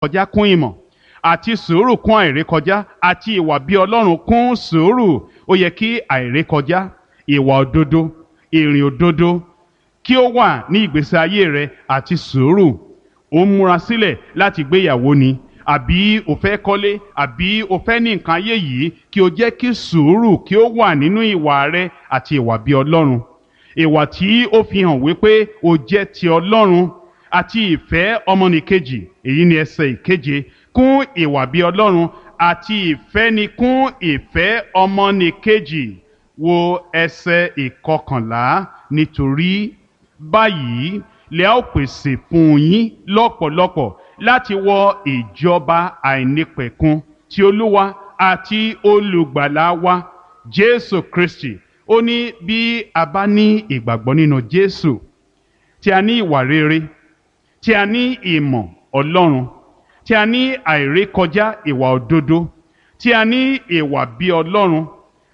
kọjá kún ìmọ̀, àti sùúrù kún àìrékọjá, àti ìwà bí Ọlọ́run kún sùúrù. Ó yẹ kí àìrékọjá, ìwà òdodo, ìrìn òdodo kí ó wà ní ìgbésí ayé rẹ, àti sùúrù. Ó ń múra sílẹ̀ láti gbéyàwó ni, àbí o fẹ́ kọ́lé, àbí o fẹ́ ní nǹkan ayé yìí, kí o jẹ́ kí sùúrù kí ó wà nínú ìwà rẹ àti ìwà bí Ọlọ́run. Ìwà tí ó fi hàn wípé o jẹ́ ti Ọlọ́run, àti ìfẹ́ ọmọnìkejì, èyí ni ẹsẹ̀ ìkeje, kún ìwà bí Ọlọ́run, àti ìfẹ́ ni kún ìfẹ́ ọmọnìkejì. Wo ẹsẹ̀ ìkọkànlá. Nítorí báyìí lẹ ó pèsè fún yín lọ́pọ̀lọpọ̀ láti wọ ìjọba àìnípẹ̀kun ti Olúwa àti olùgbàlà wa Jésù Kristi. Ó ní bí a bá ní ìgbàgbọ́ nínú Jésù, tí a ní ìwà rere, tí a ní ìmọ̀ Ọlọ́run, tí a ní àìrékọjá ìwà òdodo, tí a ní ìwà bí Ọlọ́run,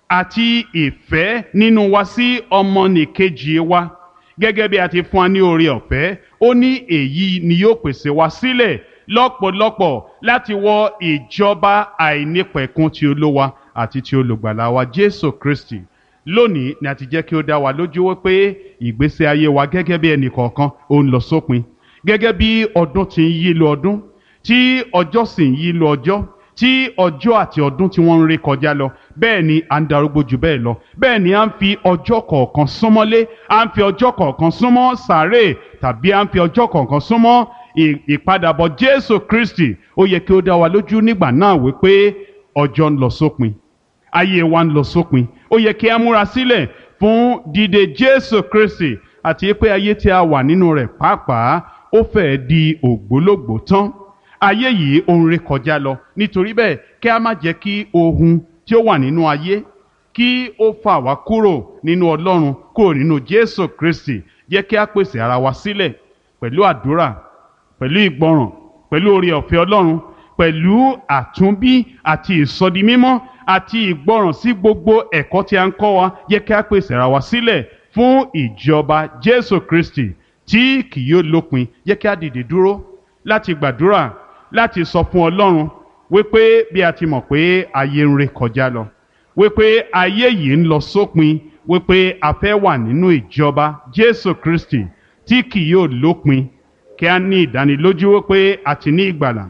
àti ìfẹ́ nínú wa sí ọmọnìkejì wa, gẹ́gẹ́ bí a ti fún wa ní oore ọ̀fẹ́. Ó ní èyí ni yóò pèsè wa sílẹ̀ lọ́pọ̀lọpọ̀ láti wọ ìjọba àìnípẹ̀kun ti Olúwa àti ti olùgbàlà wa Jésù Kristi. Lónìí ni a ti jẹ́ kí ó dá wa lójú wípé ìgbésí ayé wa gẹ́gẹ́ bí ẹnì kọ̀ọ̀kan ó ń lọ sópin. Gẹ́gẹ́ bí ọdún ti ń yí lọ ọdún, tí ọjọ́ sì ń yí lọ ọjọ́, tí ọjọ́ àti ọdún tí wọ́n ń ré kọjá lọ, bẹ́ẹ̀ ni à ń darúgbó jù bẹ́ẹ̀ lọ. Bẹ́ẹ̀ ni à ń fi ọjọ́ kọ̀ọ̀kan súnmọ́lé, à ń fi ọjọ́ kọ̀ọ̀kan súnmọ́ sàréè, tàbí à ń fi ọjọ́ kọ̀ọ̀kan súnmọ́ ìpadàbọ̀ Jésù Kristi. Ó yẹ kí ó dá wa lójú nígbà náà wípé ọjọ́ ń lọ sópin, ayé wa ń lọ sópin. Ó yẹ kí a múra sílẹ̀ fún dídé Jésù Kristi, àti pé ayé tí a wà nínú rẹ̀ pàápàá ó fẹ́ di ògbólógbòó tán. Ayé yìí ó ń ré kọjá lọ. Nítorí bẹ́ẹ̀, kí a má jẹ́ kí ohun tí ó wà nínú ayé kí ó fà wá kúrò nínú Ọlọ́run, kúrò nínú Jésù Kristi. Jẹ́ kí a pèsè ara wa sílẹ̀ pẹ̀lú àdúrà, pẹ̀lú ìgbọràn, pẹ̀lú oore ọ̀fẹ́ Ọlọ́run, pẹ̀lú àtúnbí àti ìsọdimímọ́ àti ìgbọràn sí gbogbo ẹ̀kọ́ tí a ń kọ́ wa. Jẹ́ kí a pèsè ara wa sílẹ̀ fún ìjọba Jésù Kristi tí kì yóò lópin. Jẹ́ kí a dìde dúró láti gbàdúrà, láti sọ fún Ọlọ́run wípé bí a ti mọ̀ pé ayé ń ré kọjá lọ, wípé ayé yìí ń lọ sópin, wípé a fẹ́ wà nínú ìjọba Jésù Kristi tí kì yóò lópin. Kí a ní ìdánilójú wípé a ti ní ìgbàlà.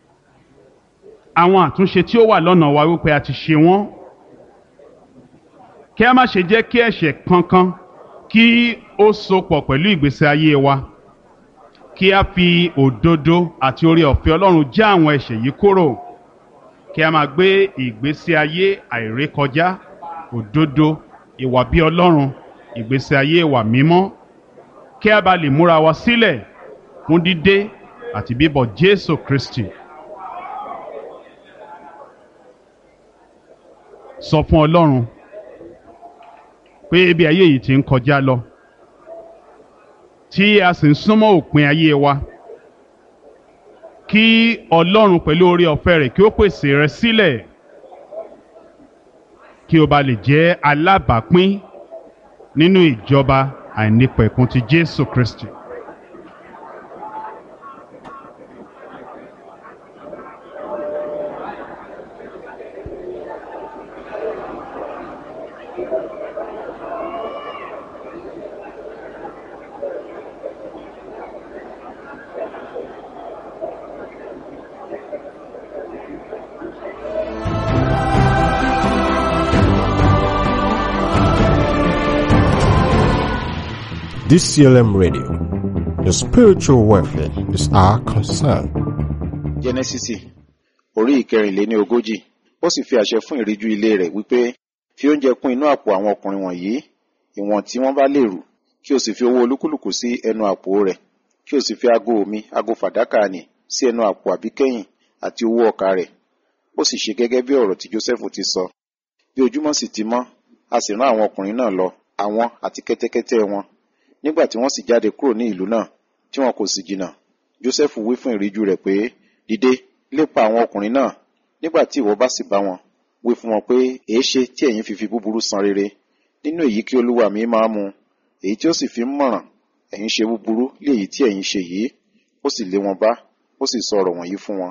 Àwọn àtúnṣe tí ó wà lọ́nà wa wípé a ti ṣe wọ́n. Kí a má ṣe jẹ́ kí ẹ̀ṣẹ̀ kankan kí ó sopọ̀ pẹ̀lú ìgbésí ayé wa. Kí a fi òdodo àti oore ọ̀fẹ́ Ọlọ́run já àwọn ẹ̀ṣẹ̀ yìí kúrò. Kí a máa gbé ìgbésí ayé àìrékọjá, òdodo, ìwà bí Ọlọ́run, ìgbésí ayé ìwà mímọ́. Kí a bá lè múra wa sílẹ̀ fún dídé àti bíbọ̀ Jésù Kristi. Sọ fún Ọlọ́run pé ibi ayé yìí ti ń kọjá lọ, tí a sì ń súnmọ́ òpin ayé wa, kí Ọlọ́run pẹ̀lú oore ọ̀fẹ́ rẹ̀ kí ó pèsè rẹ sílẹ̀, kí o bá lè jẹ́ alábàápín nínú ìjọba àìnípẹ̀kun ti Jésù Kristi. DCLM Radio. Your spiritual welfare is our concern. Jẹ́nẹ́sísì orí ìkẹrìnléníogójì. Ó sì fi àṣẹ fún ìríjú ilé rẹ̀ wípé fi oúnjẹ kún inú àpò àwọn ọkùnrin wọ̀nyí, ìwọ̀n tí wọ́n bá lè rù, kí o sì fi owó olúkúlùkù sí ẹnu àpò rẹ̀, kí o sì fi ago omi, ago fàdákà nì sí ẹnu àpò àbíkẹ́yìn àti owó ọkà rẹ̀. Ó sì ṣe gẹ́gẹ́ bí ọ̀rọ̀ tí Jósẹ́fù ti sọ. Bí ojúmọ́ sì ti mọ́, a sì rán àwọn ọkùnrin náà lọ, àwọn àti kẹ́tẹ́kẹ́tẹ́ wọn. Nígbà tí wọ́n sì jáde kúrò ní ìlú náà, tí wọn kò sì jìnnà, Jósẹ́fù wí fún ìríjú rẹ̀ pé, dìde, lépa àwọn ọkùnrin náà. Nígbà tí ìwọ bá sì bá wọn, wí fún wọn pé, èéṣe tí ẹ̀yin fi búburú san rere? Nínú èyí kí olúwa mi máa mú, èyí tí ó sì fi ń mọ̀ràn, ẹ̀yin ṣe búburú lé èyí tí ẹ̀yin ṣe yìí. Ó sì lé wọn bá, ó sì sọ ọ̀rọ̀ wọ̀nyí fún wọn.